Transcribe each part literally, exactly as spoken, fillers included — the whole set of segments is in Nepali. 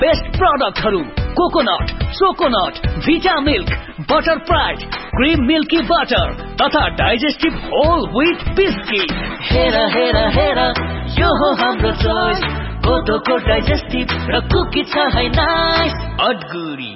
बेस्ट प्रोडक्टहरु कोकोनट, चोकोनट, भिटा milk, butter pride, cream milky butter तथा डाइजेस्टिभ होल व्हीट बिस्किट। हेर हेर हेर यो हो हाम्रो चोइस, कोदोको डाइजेस्टिभ र कुकी छ है नाइस अडगुडी।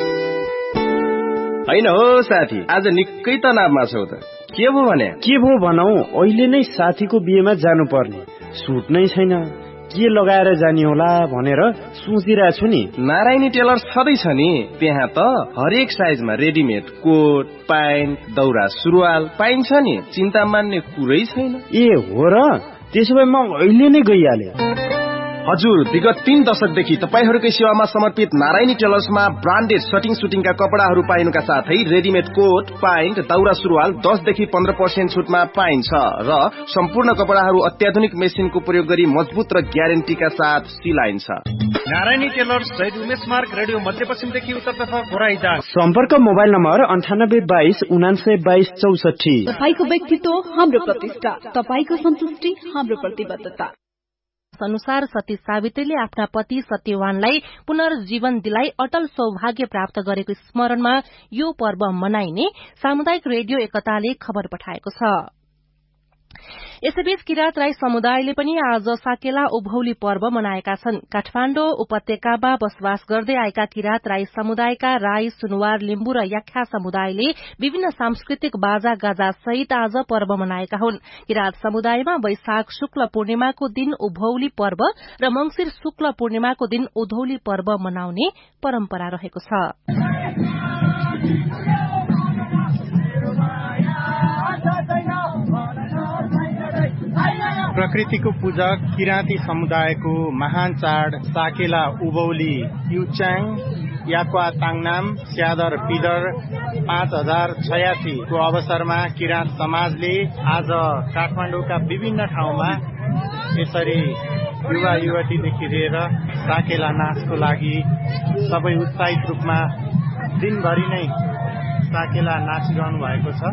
हैन हो साथी, आज निकै तनावमा छौ त, के भो भने? के भो भनौ, अहिले नै साथीको बिहेमा जानु पर्ने, सुट नै छैन, के लगाएर जाने होला भनेर सोचिरहेको छु नि। नारायणी टेलर्स छँदैछ नि, त्यहाँ त हरेक साइजमा रेडिमेड कोट, प्यान्ट, दौरा सुरुवाल पाइन्छ नि, चिन्ता मान्ने कुरै छैन। ए हो र, त्यसो भए म अहिले नै गइहाले। हजुर, विगत तीन दशकदेखि तपाईहरूकै सेवामा समर्पित नारायणी टेलर्समा ब्रान्डेड सटिङ सुटिङका कपडाहरू पाइनुका साथै रेडिमेड कोट, प्यान्ट, दौरा सुरुवाल दस देखि पन्ध्र पर्सेन्ट छुटमा पाइन्छ र सम्पूर्ण कपडाहरू अत्याधुनिक मेसिनको प्रयोग गरी मजबुत र ग्यारेन्टीका साथ सिलाइन्छ। नारायणी टेलर्स शहीद उमेश मार्ग, रेडियो मध्यपश्चिमदेखि उत्तरतर्फ घोराइटा। सम्पर्क मोबाइल नम्बर अन्ठानब्बे बाइस उनान्सय बाइस चौसठी। तपाईको व्यक्तित्व हाम्रो प्रतिष्ठा, तपाईको सन्तुष्टि हाम्रो प्रतिबद्धता। अनुसार सती सावित्रीले आफ्ना पति सत्यवानलाई पुनर्जीवन दिलाई अटल सौभाग्य प्राप्त गरेको स्मरणमा यो पर्व मनाइने सामुदायिक रेडियो एकताले खबर पठाएको छ। यसैबीच किरात राई समुदायले पनि आज साकेला उभौली पर्व मनाएका छन्। काठमाडौँ उपत्यकामा बसोबास गर्दै आएका किरात राई समुदायका राई, सुनुवार, लिम्बू र याख्या समुदायले विभिन्न सांस्कृतिक बाजा गाजा सहित आज पर्व मनाएका हुन्। किरात समुदायमा वैशाख शुक्ल पूर्णिमाको दिन उभौली पर्व र मंगिर शुक्ल पूर्णिमाको दिन उधौली पर्व मनाउने परम्परा रहेको छ। प्रकृतिको पूजक किराँती समुदायको महान चाड साकेला उभौली युचाङ याक्वा ताङनाम स्यादर पिदर पाँच हजार छयासी को अवसरमा किराँत समाजले आज काठमाडौँका विभिन्न ठाउँमा यसरी युवा युवतीदेखि लिएर साकेला नाचको लागि सबै उत्साहित रूपमा दिनभरि नै साकेला नाचिरहनु भएको छ।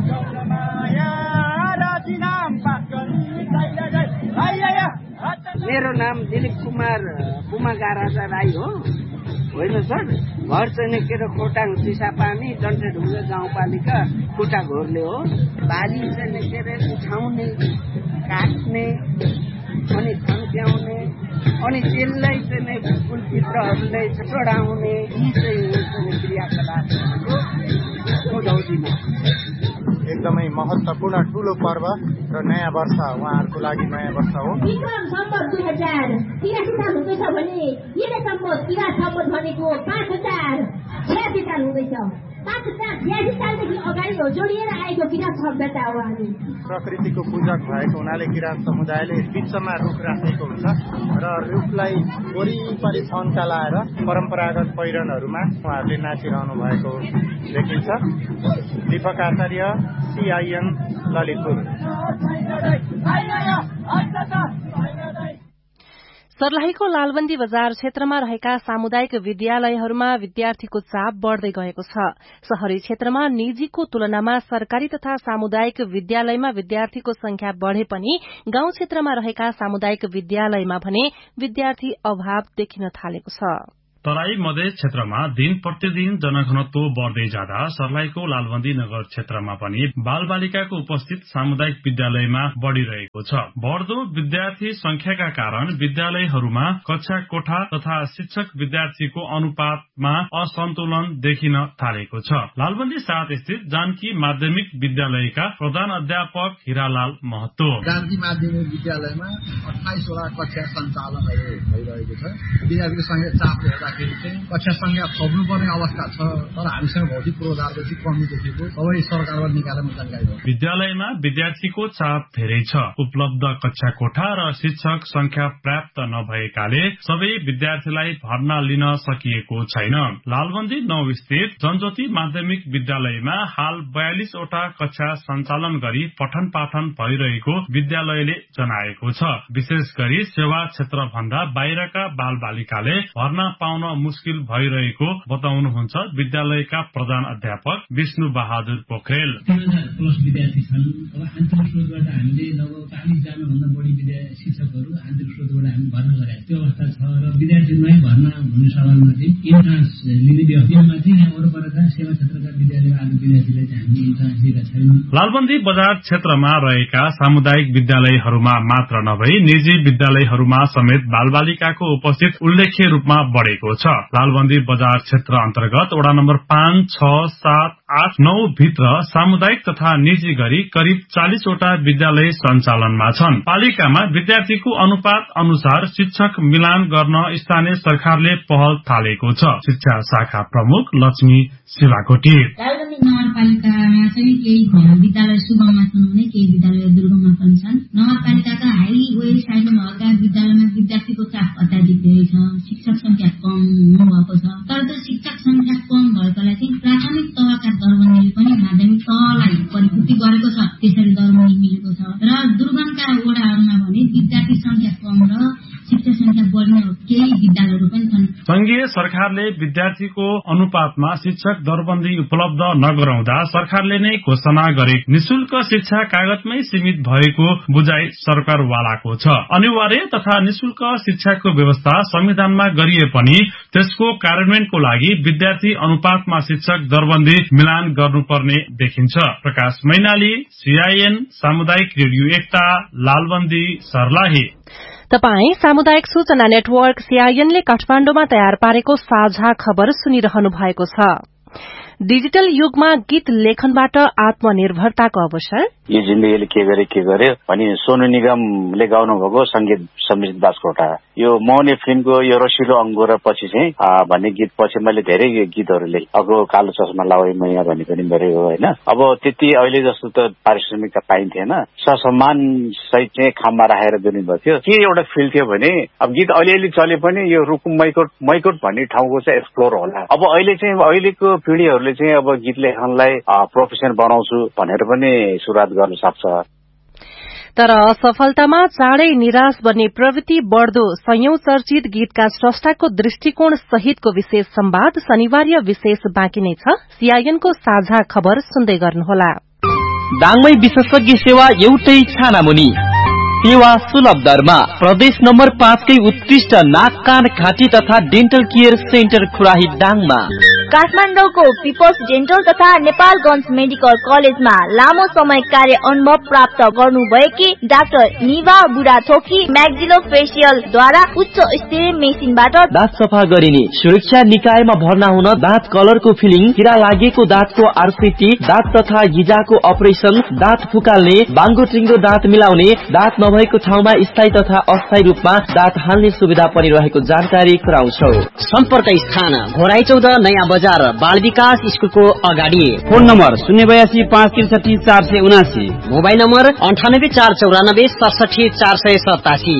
मेरो नाम दिलीप कुमार पुमागा राजा राई हो, होइन सर। घर चाहिँ के अरे खोटाङ चिसापानी डन्टेढुङ्गा गाउँपालिका खुट्टा घोर्ले हो। बाली चाहिँ के अरे उठाउने, काट्ने अनि थन्क्याउने अनि त्यसलाई चाहिँ कुलचित्रहरूलाई चढाउने यी चाहिँ क्रियाकलापहरूको उधौलीमा एकदमै महत्त्वपूर्ण ठूलो पर्व र नयाँ वर्ष उहाँहरूको लागि नयाँ वर्ष हो। विक्रम सम्वत दुई हजार तिरासी साल हुँदैछ भने यिनै सम्वत किरात सम्वत भनेको पाँच हजार छयासी साल हुँदैछ। पाँच हजार छयासी सालदेखि अगाडि हो जोडिएर आएको किरात सभ्यता हो। हामी प्रकृतिको पूजक भएको हुनाले किरात समुदायले बिचमा रुख राखेको हुन्छ र रुखलाई वरिपरि छन्का लाएर परम्परागत पहिरनहरूमा उहाँहरूले नाचिरहनु भएको देखिन्छ। दीपक आचार्य, सीआईएन ललितपुर। सर्लाहीको लालबन्दी बजार क्षेत्रमा रहेका सामुदायिक विद्यालयहरूमा विद्यार्थीको चाप बढ़दै गएको छ। शहरी क्षेत्रमा निजीको तुलनामा सरकारी तथा सामुदायिक विद्यालयमा विद्यार्थीको संख्या बढ़े पनि गाउँ क्षेत्रमा रहेका सामुदायिक विद्यालयमा भने विद्यार्थी अभाव देखिन थालेको छ। तराई मधेस क्षेत्रमा दिन प्रतिदिन जनघनत्व बढ़दै जाँदा सर्लाहीको लालबन्दी नगर क्षेत्रमा पनि बाल बालिकाको उपस्थित सामुदायिक विद्यालयमा बढ़िरहेको छ। बढ़दो विद्यार्थी संख्याका कारण विद्यालयहरूमा कक्षा कोठा तथा शिक्षक विद्यार्थीको अनुपातमा असन्तुलन देखिन थालेको छ। लालबन्दी सात स्थित जानकी माध्यमिक विद्यालयका प्रधान अध्यापक हिरालाल महतो, जानकी माध्यमिक विद्यालयमा अठाइसवटा कक्षा सञ्चालन भइरहेको छ। विद्यार्थीको संख्या चाप कक्षा संख्या थप्नुपर्ने अवस्था छ, तर हामीसँग भौतिक पूर्वाधारको चाहिँ कमी देखेको सबै सरकारबाट निकालेर जानकारी हो। विद्यालयमा विद्यार्थीको चाप धेरै छ। उपलब्ध कक्षा कोठा र शिक्षक संख्या पर्याप्त नभएकाले सबै विद्यार्थीलाई भर्ना लिन सकिएको छैन। लालबन्दी नौ स्थित जनज्योति माध्यमिक विद्यालयमा हाल बयालिसवटा कक्षा सञ्चालन गरी पठन पाठन भइरहेको विद्यालयले जनाएको छ। विशेष गरी सेवा क्षेत्र भन्दा बाहिरका बाल बालिकाले भर्ना पाउन बताउन मुस्किल भइरहेको बताउनुहुन्छ विद्यालयका प्रधान अध्यापक विष्णु बहादुर पोखरेल। प्लस विद्यार्थी छन्। अब आन्तरिक स्रोतबाट हामीले लगभग चालिस जना भन्दा बढी विद्यार्थी शिक्षकहरू आन्तरिक स्रोतबाट हामी भर्ना गरेका त्यो अवस्था छ र विद्यार्थीलाई भर्ना हुने सवालमा चाहिँ इन्ट्रान्स लिने व्यवस्थामा चाहिँ यहाँ वरपरका सेवा क्षेत्रका विद्यालय आएको विद्यार्थीलाई चाहिँ हामीले इन्ट्रान्स दिएका छैनौँ। लालबन्दी बजार क्षेत्रमा रहेका सामुदायिक विद्यालयहरूमा मात्र नभई निजी विद्यालयहरूमा समेत बालबालिकाको उपस्थित उल्लेख्य रूपमा बढ़ेको छ। लालबन्दी बजार क्षेत्र अन्तर्गत वडा नम्बर पाँच छ सात आठ नौ भित्र सामुदायिक तथा निजी गरी करिब चालिसवटा विद्यालय सञ्चालनमा छन्। पालिकामा विद्यार्थीको अनुपात अनुसार शिक्षक मिलान गर्न स्थानीय सरकारले पहल थालेको छ। शिक्षा शाखा प्रमुख लक्ष्मी शिवाकोटी लालबन्दी नगरपालिकामा चाहिँ केही विद्यालय सुगममा छन् भने केही विद्यालय दुर्गममा पनि छन्। नगरपालिकाका हाइली वेल साइडमा भएका विद्यालयमा विद्यार्थीको चाप अत्याधिक धेरै छ। शिक्षक संख्या कम हुनुभएको छ। तर त्यो शिक्षक संख्या कम भएकोलाई चाहिँ प्राथमिक तहका दरबन्दीले पनि माध्यमिक तहलाई परिपूर्ति गरेको छ। त्यसरी दरबन्दी मिलेको छ र दुर्गमका वडाहरूमा भने विद्यार्थी संख्या कम र शिक्षक संख्या बढ्ने केही विद्यालयहरू पनि छन्। संघीय सरकारले विद्यार्थीको अनुपातमा शिक्षक दरबन्दी उपलब्ध नगराउँदा सरकारले नै घोषणा गरे निशुल्क शिक्षा कागजमै सीमित भएको बुझाइ सरकारवालाको छ। अनिवार्य तथा निशुल्क शिक्षाको व्यवस्था संविधानमा गरिए पनि त्यसको कार्यान्वयनको लागि विद्यार्थी अनुपातमा शिक्षक दरबन्दी मिलान गर्नुपर्ने देखिन्छ। प्रकाश मैनाली, सीआईएन, सामुदायिक रेडियो एकता, लालबन्दी, सर्लाही। तपाई सामुदायिक सूचना नेटवर्क सीआईएनले काठमाण्डुमा तयार पारेको साझा खबर सुनिरहनु भएको छ। डिजिटल युगमा गीत लेखनबाट आत्मनिर्भरताको अवसर। यो जिन्दगीले के गरे के गर्यो भनी सोनु निगमले गाउनु भएको संगीत समित बास्कोटा यो मौनी फिल्मको यो रसिलो अंगुर पछि चाहिँ भन्ने गीत पछि मैले धेरै गीतहरू लेखेँ। अगो कालो चस्मा लाउै मैया भन्ने पनि मेरो हो हैन। अब त्यति अहिले जस्तो त पारिश्रमिक पाइन्थेन। ससम्मान सहित चाहिँ खाममा राखेर दिनु भएको थियो। के एउटा फिल थियो भने अब गीत अलिअलि चले पनि यो रुकुम मैकोट मैकोट भन्ने ठाउँको चाहिँ एक्सप्लोर होला। अब अहिले चाहिँ अहिलेको पिढीहरूले चाहिँ अब गीत लेखनलाई प्रोफेसन बनाउँछु भनेर पनि सुरुवात गर्न सक्छ। तर असफलतामा चाँडै निराश बन्ने प्रवृत्ति बढ़दो संयौं चर्चित गीतका स्रष्टाको दृष्टिकोण सहितको विशेष संवाद शनिबार विशेष बाँकी नै छ। सीआईएनको साझा खबर सुन्दै गर्नुहोला। दाङमै विशेषज्ञ सेवा एउटै छानामुनि सेवा सुलभ दरमा प्रदेश नम्बर पाँचकै उत्कृष्ट नाक कान घाँटी तथा डेन्टल केयर सेन्टर खुराही दाङमा। काठमाडौँको पिपल्स डेन्टल तथा नेपालगंज मेडिकल कलेजमा लामो समय कार्य अनुभव प्राप्त गर्नुभएकी डाक्टर निवा बुढाथोकी म्याक्जिलो फेसियल द्वारा उच्च स्तरीय मेसिनबाट दाँत सफा गरिने, सुरक्षा निकायमा भर्ना हुन दाँत कलरको फिलिङ, किरा लागेको दाँतको आरसीटी, दाँत तथा गिजाको अपरेसन, दाँत फुकाल्ने, बाङ्गो टिङ्गो दाँत मिलाउने, दाँत नभएको ठाउँमा स्थायी तथा अस्थायी रूपमा दाँत हाल्ने सुविधा पनि रहेको जानकारी गराउँछौ। सम्पर्क स्थान घोराई चौध नयाँ बजार बाल विकास स्कुलको अगाडि। फोन नम्बर शून्य बयासी पाँच त्रिसठी चार सय उनासी। मोबाइल नम्बर अन्ठानब्बे चार चौरानब्बे सडसठी चार सय सतासी।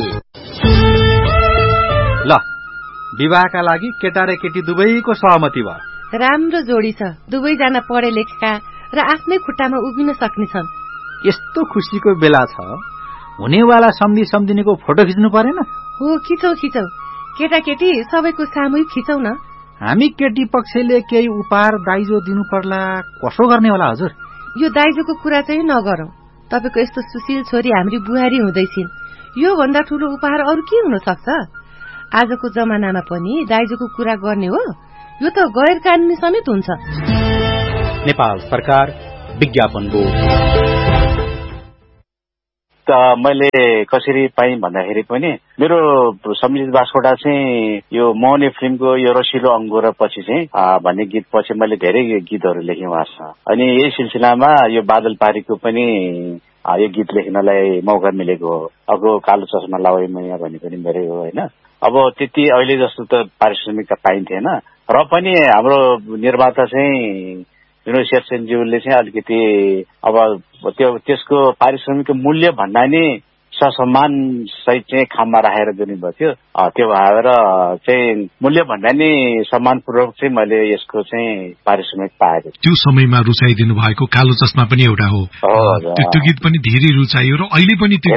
ल विवाहका लागि केटा र केटी दुवैको सहमति भयो। राम्रो जोडी छ। दुवैजना पढे लेखेका र आफ्नै खुट्टामा उभिन सक्ने छन्। यस्तो खुसीको बेला छ हुनेवाला सम्धि सम्धिनीको फोटो खिच्नु परेन? हो खिचौ खिचौ। केटाकेटी सबैको सामूहिक खिचौ न। हामी केटी पक्षले केही उपहार दाइजो दिनु पर्ला कसो गर्ने होला हजुर? यो दाइजोको कुरा चाहिँ नगरौं। तपाईको यस्तो सुशील छोरी हाम्री बुहारी हुँदैछिन्। यो भन्दा ठूलो उपहार अरु के हुन सक्छ? आजको जमानामा पनि दाइजोको कुरा गर्ने हो? यो त गैर कानूनी समेत हुन्छ। नेपाल सरकार विज्ञापन बोर्ड। त मैले कसरी पाएँ भन्दाखेरि पनि मेरो सम्झित बास्कोटा चाहिँ यो मौनी फिल्मको यो रसिलो अंगुर पछि चाहिँ भन्ने गीत पछि मैले धेरै गीतहरू लेखेँ उहाँसँग। अनि यही सिलसिलामा यो बादल पारीको पनि यो गीत लेख्नलाई मौका मिलेको हो। अगो कालो चस्मा लाउै मैया भन्ने पनि मेरै हो हैन। अब त्यति अहिले जस्तो त पारिश्रमिक पाइन्थेन र पनि हाम्रो निर्माता चाहिँ विनोद शेरसेनज्यूले चाहिँ अलिकति अब त्यो त्यसको पारिश्रमिक मूल्य भन्दा नि ससम्मान सहित चाहिँ खाममा राखेर दिनुभएको थियो। त्यो भएर चाहिँ मूल्य भन्दा नि सम्मानपूर्वक चाहिँ मैले यसको चाहिँ पारिश्रमिक पाएको। त्यो समयमा रुचाइदिनु भएको कालो चस्मा पनि एउटा हो, त्यो गीत पनि धेरै रुचाइयो र अहिले पनि त्यो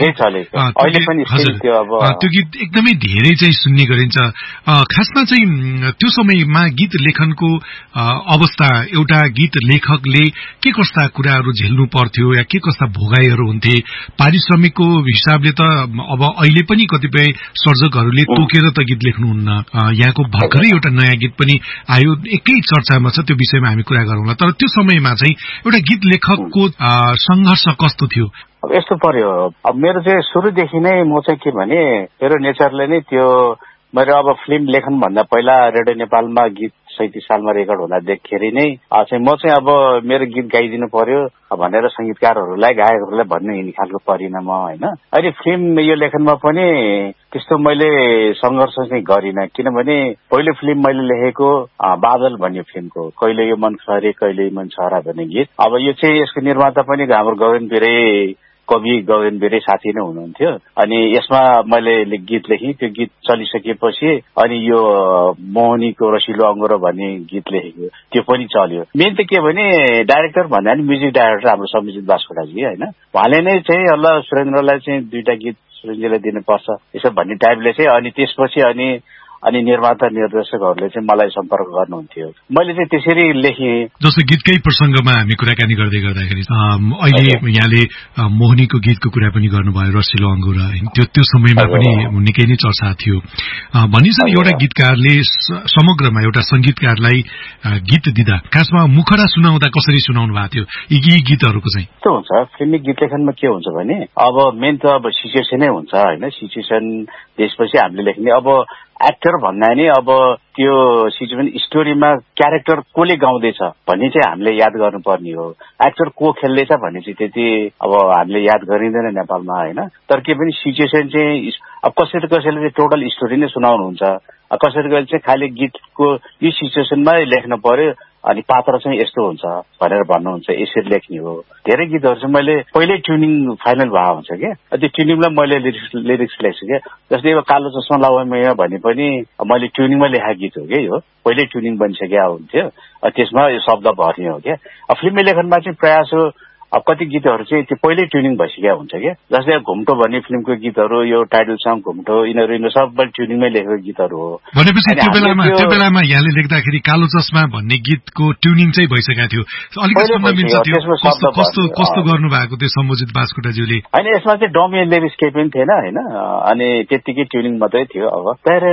त्यो गीत एकदमै धेरै चाहिँ सुन्ने गरिन्छ। खासमा चाहिँ त्यो समयमा गीत लेखनको अवस्था, एउटा गीत लेखकले के कस्ता कुराहरू झेल्नु पर्थ्यो या के कस्ता भोगाईहरू हुन्थे, पारिश्रमिकको हिसाबले त अब अहिले पनि कतिपय सर्जकहरूले तोकेर त गीत लेख्नुहुन्न। यहाँको भर्खरै एउटा नयाँ गीत पनि आयो, एकै चर्चामा छ, त्यो विषयमा हामी कुरा गरौँला। तर त्यो समयमा चाहिँ एउटा गीत लेखकको संघर्ष कस्तो थियो? अब यस्तो पर्यो, अब मेरो चाहिँ सुरुदेखि नै म चाहिँ के भने मेरो नेचरले नै त्यो मेरो अब फिल्म लेखन भन्दा पहिला रेडियो नेपालमा गीत सैतिस सालमा रेकर्ड हुँदा देखेर नै चाहिँ म चाहिँ अब मेरो गीत गाइदिनु पर्यो भनेर संगीतकारहरूलाई गायकहरूलाई भन्ने हिँड्ने खालको परिणाम होइन। अहिले फिल्म यो लेखनमा पनि त्यस्तो मैले सङ्घर्ष चाहिँ गरिनँ, किनभने पहिलो फिल्म मैले लेखेको बादल भन्ने फिल्मको कहिले यो मन खरे कहिले मन छरा भन्ने गीत। अब यो चाहिँ यसको निर्माता पनि हाम्रो गगन बिरे कवि गगन बिरे साथी नै हुनुहुन्थ्यो। अनि यसमा मैले गीत लेखेँ, त्यो गीत चलिसकेपछि अनि यो मोहनीको रसिलो अङ्गुरो भन्ने गीत लेखेको, त्यो पनि चल्यो। मेन त के भने डाइरेक्टर भन्दा नि म्युजिक डाइरेक्टर हाम्रो सम्झित बास्कोटाजी होइन, उहाँले नै चाहिँ ल सुरेन्द्रलाई चाहिँ दुईटा गीत सुरेन्द्रलाई दिनुपर्छ यसो भन्ने टाइपले चाहिँ अनि त्यसपछि अनि अनि निर्माता निर्देशकहरूले चाहिँ मलाई सम्पर्क गर्नुहुन्थ्यो। मैले चाहिँ त्यसरी लेखेँ। जस्तो गीतकै प्रसङ्गमा हामी कुराकानी गर्दै गर्दाखेरि अहिले यहाँले मोहनीको गीतको कुरा पनि गर्नुभयो, रसिलो अङ्गुरा, त्यो त्यो समयमा पनि निकै नै चर्चा थियो। भनिन्छ एउटा गीतकारले समग्रमा एउटा संगीतकारलाई गीत दिँदा खासमा मुखडा सुनाउँदा कसरी सुनाउनु भएको थियो यी गीतहरूको चाहिँ? त्यो हुन्छ फिल्मी गीत लेखनमा के हुन्छ भने अब मेन त अब सिचुएसनै हुन्छ होइन, सिचुएसन त्यसपछि हामीले लेख्ने। अब एक्टर भन्दा नि अब त्यो सिचुएसन स्टोरीमा क्यारेक्टर कसले गाउँदैछ भन्ने चाहिँ हामीले याद गर्नुपर्ने हो। एक्टर को खेल्दैछ भन्ने चाहिँ त्यति अब हामीले याद गरिँदैन नेपालमा होइन। तर के पनि सिचुएसन चाहिँ अब कसैले कसैले चाहिँ टोटल स्टोरी नै सुनाउनुहुन्छ, कसैले कसैले चाहिँ खालि गीतको यो सिचुएसनमा लेख्नु पर्यो अनि पात्र चाहिँ यस्तो हुन्छ भनेर भन्नुहुन्छ, यसरी लेख्ने हो। धेरै गीतहरू चाहिँ मैले पहिल्यै ट्युनिङ फाइनल भएको हुन्छ क्या, त्यो ट्युनिङलाई मैले लिरिक्स लिरिक्स लेख्छु क्या। जस्तै अब कालो चस्मा लाउमै भने पनि मैले ट्युनिङमा लेखेको गीत हो क्या, यो पहिल्यै ट्युनिङ बनिसकेको हुन्थ्यो, त्यसमा यो शब्द भर्ने हो क्या। अब फिल्मी लेखनमा चाहिँ प्रयास हो अब कति गीतहरू चाहिँ त्यो पहिल्यै ट्युनिङ भइसकेको हुन्छ क्या। जस्तै घुम्टो भन्ने फिल्मको गीतहरू, यो टाइटल सङ घुम्टो, यिनीहरू यिनीहरू सबै ट्युनिङमै लेखेको गीतहरू हो। भनेपछि त्यो बेलामा त्यो बेलामा यहाँले लेख्दाखेरि कालो चस्मा भन्ने गीतको ट्युनिङ चाहिँ भइसकेको थियो, अलिकति सुन्न मिल्छ त्यो कस्तो कस्तो कस्तो गर्नु भएको थियो सम्बोजित बास्कोटाज्यूले? होइन, यसमा चाहिँ डमी लिरिक्स केही पनि थिएन होइन, अनि त्यतिकै ट्युनिङ मात्रै थियो। अब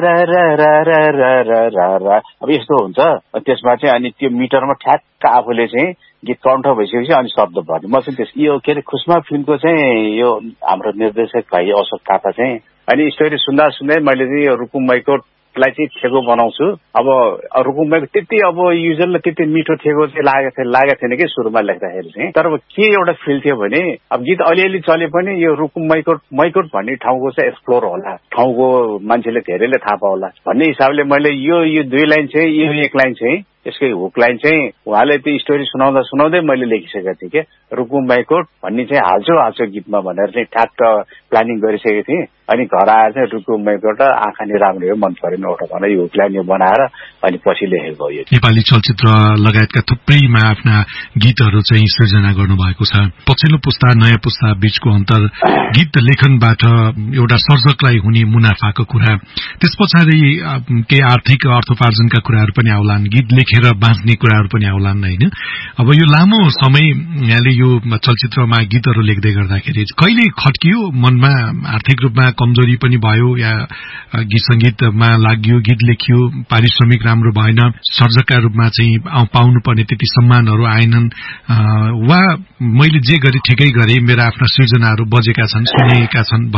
अब यस्तो हुन्छ त्यसमा चाहिँ अनि त्यो मिटरमा ठ्याक्क आफूले चाहिँ गीत कण्ठ भइसकेपछि अनि शब्द भर्ने। म चाहिँ त्यस यो के अरे खुसमा फिल्मको चाहिँ यो हाम्रो निर्देशक भाइ अशोक थापा चाहिँ अनि स्टोरी सुन्दा सुन्दै मैले चाहिँ यो रुकुम मैकोटलाई चाहिँ ठेगो बनाउँछु। अब रुकुम मैकोट त्यति अब युजल त्यति मिठो ठेगो चाहिँ लागेको थियो लागेको थिएन कि सुरुमा लेख्दाखेरि चाहिँ। तर के एउटा फिल थियो भने अब गीत अलिअलि चले पनि यो रुकुम मैकोट मैकोट भन्ने ठाउँको चाहिँ एक्सप्लोर होला, ठाउँको मान्छेले धेरैले थाहा पाउला भन्ने हिसाबले मैले यो यो दुई लाइन चाहिँ यो एक लाइन चाहिँ यसकै हुक लाइन चाहिँ उहाँले त्यो स्टोरी सुनाउँदा सुनाउँदै मैले लेखिसकेको थिएँ क्या, रुकुम मैकोट भन्ने चाहिँ हाल्छु हाल्छु गीतमा भनेर चाहिँ ठ्याक्क प्लानिङ गरिसकेको थिएँ। अनि घर आएर चाहिँ रुकुम मैकोट आँखा नि राम्रो हो मन परेन एउटा भनेर यो हुक लाइन यो बनाएर अनि पछि लेखेको हो। यो नेपाली चलचित्र लगायतका थुप्रैमा आफ्ना गीतहरू चाहिँ सृजना गर्नुभएको छ। पछिल्लो पुस्ता नयाँ पुस्ता बीचको अन्तर, गीत लेखनबाट एउटा सर्जकलाई हुने मुनाफाको कुरा, त्यस पछाडि केही आर्थिक अर्थोपार्जनका कुराहरू पनि आउलान्, गीत लेखेर बाँच्ने कुराहरू पनि आउलान् होइन। अब यो लामो समय यहाँले यो चलचित्रमा गीतहरू लेख्दै गर्दाखेरि कहिले खट्कियो मनमा, आर्थिक रूपमा कमजोरी पनि भयो या गीत संगीतमा लाग्यो, गीत लेखियो, पारिश्रमिक राम्रो भएन, सर्जकका रूपमा चाहिँ पाउनुपर्ने त्यति सम्मानहरू आएनन्, वा मैले जे गरे ठिकै गरे मेरा आफ्ना सृजनाहरू बजेका छन् सुनेका छन्